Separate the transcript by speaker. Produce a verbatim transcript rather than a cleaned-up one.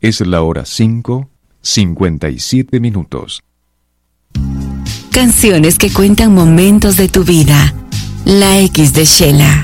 Speaker 1: Es la hora cinco, cincuenta y siete minutos.
Speaker 2: Canciones que cuentan momentos de tu vida. La X de Shela.